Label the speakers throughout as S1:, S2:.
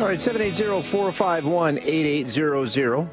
S1: All right, 780-451-8800,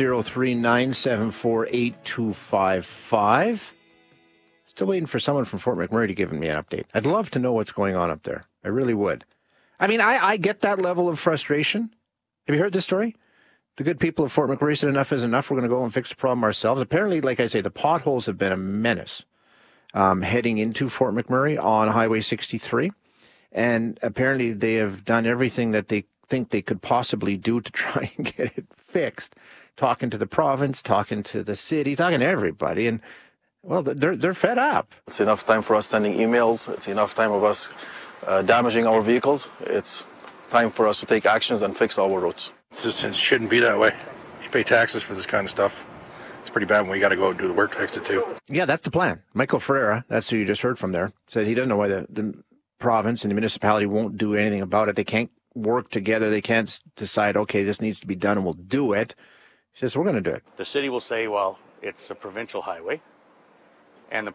S1: 403-974-8255. Still waiting for someone from Fort McMurray to give me an update. I'd love to know what's going on up there. I really would. I mean, I get that level of frustration. Have you heard this story? The good people of Fort McMurray said enough is enough. We're going to go and fix the problem ourselves. Apparently, like I say, the potholes have been a menace heading into Fort McMurray on Highway 63. And apparently they have done everything that they think they could possibly do to try and get it fixed. Talking to the province, talking to the city, talking to everybody. And, well, they're fed up.
S2: It's enough time for us sending emails. It's enough time of us damaging our vehicles. It's time for us to take actions and fix our roads.
S3: It shouldn't be that way. You pay taxes for this kind of stuff. It's pretty bad when we got to go out and do the work to fix it too.
S1: Yeah, that's the plan. Michael Ferreira, that's who you just heard from there, says he doesn't know why the province and the municipality won't do anything about it. They can't work together. They can't decide, okay, this needs to be done and we'll do it. He says, we're going to do it.
S4: The city will say, well, it's a provincial highway. And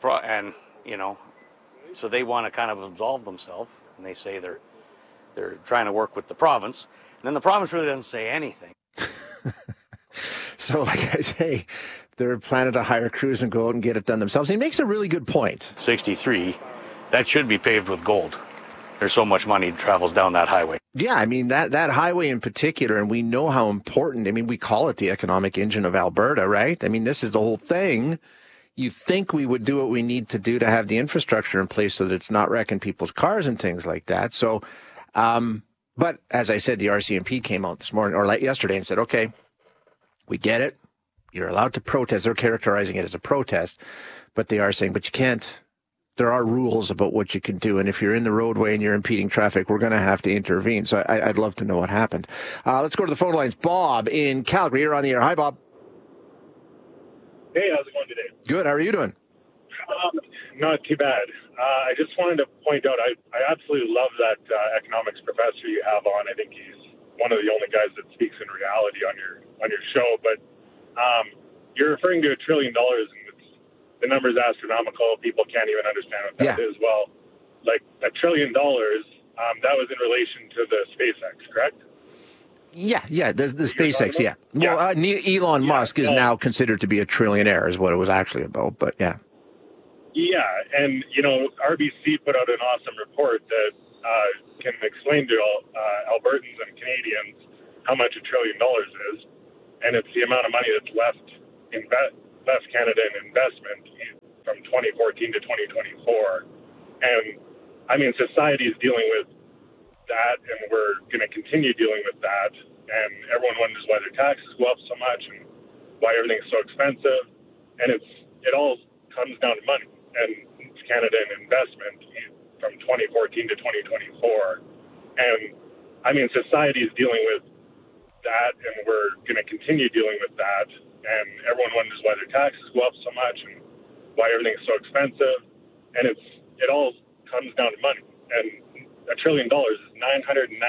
S4: so they want to kind of absolve themselves. And they say they're trying to work with the province. And then the province really doesn't say anything.
S1: So, like I say, they're planning to hire crews and go out and get it done themselves. He makes a really good point.
S4: 63, that should be paved with gold. There's so much money travels down that highway.
S1: Yeah, I mean, that highway in particular, and we know how important, I mean, we call it the economic engine of Alberta, right? I mean, this is the whole thing. You think we would do what we need to do to have the infrastructure in place so that it's not wrecking people's cars and things like that. So, but as I said, the RCMP came out this morning or yesterday and said, okay, we get it. You're allowed to protest. They're characterizing it as a protest, but they are saying, but you can't. There are rules about what you can do. And if you're in the roadway and you're impeding traffic, we're going to have to intervene. So I'd love to know what happened. Let's go to the phone lines. Bob in Calgary, you're on the air. Hi, Bob.
S5: Hey, how's it going today?
S1: Good. How are you doing?
S5: Not too bad. I just wanted to point out, I absolutely love that economics professor you have on. I think he's one of the only guys that speaks in reality on your show. But you're referring to $1 trillion, and the number's astronomical. People can't even understand what that is. Well, like $1 trillion, that was in relation to the SpaceX, correct?
S1: Yeah, the SpaceX, yeah. Well, Elon Musk is now considered to be a trillionaire is what it was actually about, but yeah.
S5: Yeah, and, RBC put out an awesome report that can explain to Albertans and Canadians how much $1 trillion is, and it's the amount of money that's left Canada in investment from 2014 to 2024. And, I mean, society is dealing with that, and we're going to continue dealing with that, and everyone wonders why their taxes go up so much and why everything's so expensive, and it all comes down to money, and Canada in investment from 2014 to 2024, and I mean, society is dealing with that, and we're going to continue dealing with that, and everyone wonders why their taxes go up so much and why everything's so expensive, and it all comes down to money, and $1 trillion is 990